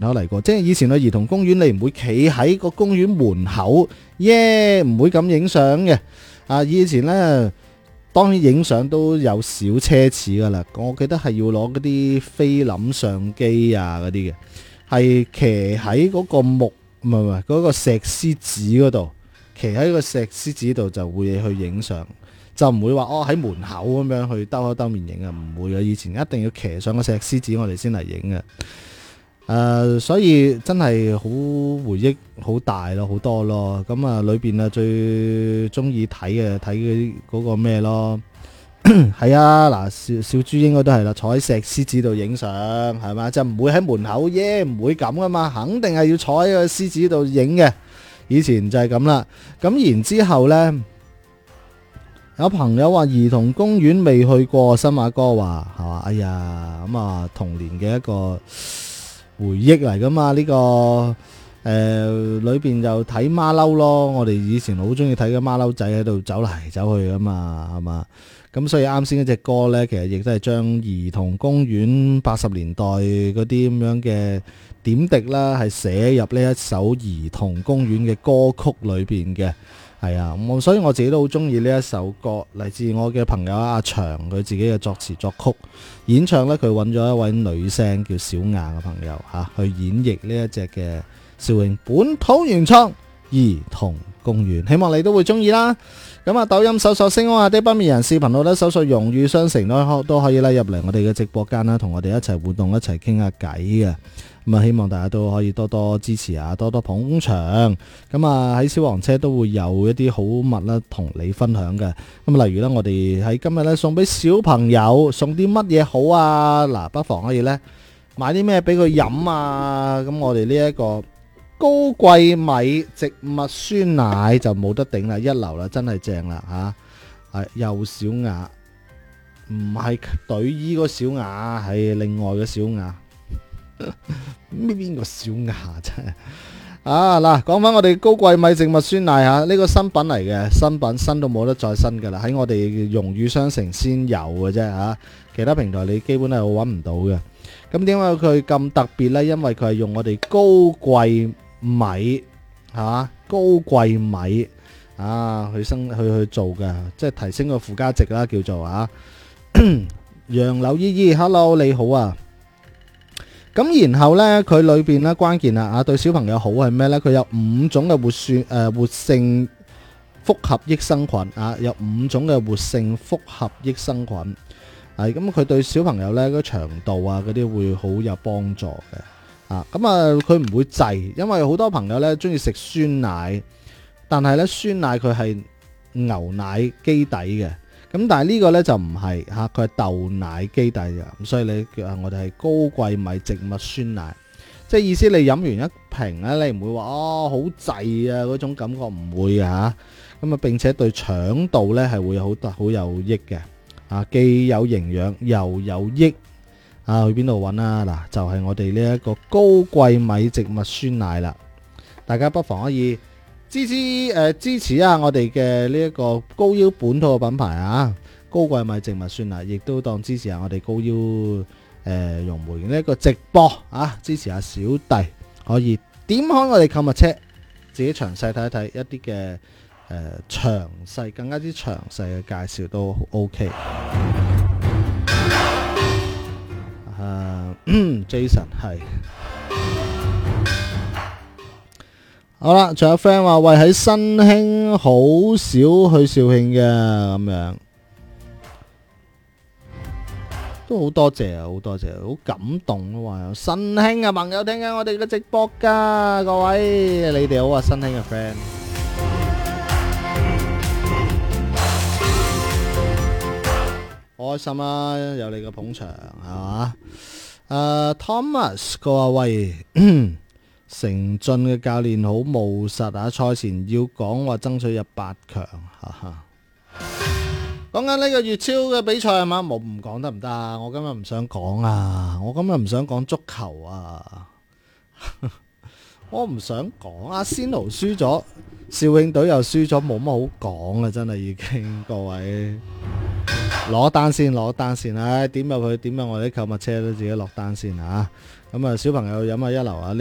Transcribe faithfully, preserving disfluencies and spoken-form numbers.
口嚟過，即係以前去兒童公園，你唔會企喺個公園門口，耶，唔會咁影相嘅。啊，以前呢，當然影相都有少奢侈噶啦，我記得係要攞嗰啲菲林相機啊嗰啲嘅，係騎喺嗰個木唔係唔係嗰個石獅子嗰度，騎喺個石獅子度就會去影相。就唔會話哦喺門口咁樣去兜口兜面影啊，唔會嘅。以前一定要騎上個石獅子，我哋先嚟影嘅。誒、呃，所以真係好回憶好大咯，好多咯。咁啊，裏邊啊最中意睇嘅睇嗰個咩咯？係啊，嗱，小小豬應該都係啦，坐喺石獅子度影相係嘛，就唔會喺門口耶，唔會咁噶嘛，肯定係要坐喺個獅子度影嘅。以前就係咁啦。咁然之後呢。有朋友話兒童公園未去過，新馬哥話係嘛？哎呀，咁啊童年嘅一個回憶嚟噶嘛？呢、這個誒、呃、裏邊就睇馬騮咯，我哋以前好中意睇嘅馬騮仔喺度走嚟走去噶嘛，係嘛？咁所以啱先嗰隻歌呢，其實亦都係將兒童公園八十年代嗰啲咁樣嘅點滴啦，係寫入呢一首兒童公園嘅歌曲裏邊嘅。係啊，我所以我自己都好中意呢一首歌，嚟自我嘅朋友阿祥，佢自己嘅作詞作曲演唱呢，佢揾咗一位女聲叫小雅嘅朋友吓、啊，去演繹呢一隻嘅邵穎本土原創兒童公園，希望你都會中意啦。咁啊，抖音搜索星空下的不眠人，視頻號咧搜索榮譽雙城都都可以啦，入嚟我哋嘅直播間啦，同我哋一齊互動，一齊傾下偈嘅。咁啊，希望大家都可以多多支持啊，多多捧場。咁啊，喺小黃車都會有一啲好物啦，同你分享嘅。咁例如咧，我哋喺今日咧送俾小朋友送啲乜嘢好啊？嗱，不妨可以咧買啲咩俾佢飲啊？咁我哋呢一個高貴米植物酸奶就冇得頂啦，一流啦，真係正啦吓，係又小雅，唔係隊醫個小雅，係另外嘅小雅。咩邊個小雅真係啊？嗱，講翻我哋高貴米植物酸奶吓，呢個新品嚟嘅，新品新到冇得再新噶啦，喺我哋榮譽商城先有嘅啫吓，其他平台你基本係搵唔到嘅。咁點解佢咁特別呢？因為佢係用我哋高貴米吓，高貴米啊去生去去做嘅，即係提升個附加值啦，叫做啊。楊柳依依 ，hello 你好啊。咁然後呢，佢裏邊呢關鍵啦啊，對小朋友好係咩呢？佢有五種嘅活算誒、呃、活性複合益生菌啊，有五種嘅活性複合益生菌。係咁，佢對小朋友呢個腸道啊嗰啲會好有幫助嘅啊。咁啊，佢唔會滯，因為好多朋友呢中意食酸奶，但係呢酸奶佢係牛奶基底嘅。咁但係呢個呢就唔係吓，佢係豆奶基底嘅，咁所以你叫我哋係高貴米植物酸奶，即係意思你飲完一瓶咧，你唔會話哦好滯啊嗰種感覺，唔會啊，咁啊並且對腸道呢係會好得好有益嘅，啊既有營養又有益，啊去邊度揾啊？嗱，就係我哋呢一個高貴米植物酸奶啦，大家不妨可以支持誒、呃、支持一下我哋嘅呢一個高腰本土嘅品牌啊，高貴米植物酸奶，亦都當支持下我哋高腰誒、呃、融媒呢一個直播啊，支持下小弟，可以點開我哋購物車，自己詳細睇一睇一啲嘅誒詳細更加之詳細嘅介紹都 OK。啊，Jason 係。好啦，仲有 friend 話喂喺新興好少去肇慶嘅咁樣，都好多謝啊，好多謝，好感動啊！話有新興嘅朋友聽緊我哋嘅直播噶，各位你哋好啊，新興嘅 friend，開心啊，有你嘅捧場係嘛？誒 Thomas 佢話喂。成俊嘅教練好務實啊！賽前要講話爭取入八強，哈哈。講緊呢個粵超嘅比賽係嘛？冇唔講得唔得啊？我今日唔想講啊！我今日唔想講足球啊！我唔想講，阿仙奴輸咗，肇慶隊又輸咗，冇乜好講啊！真係已經各位攞單先，攞單先，唉，點入去，點入我啲購物車都自己落單先啊！咁啊，小朋友飲下一流啊！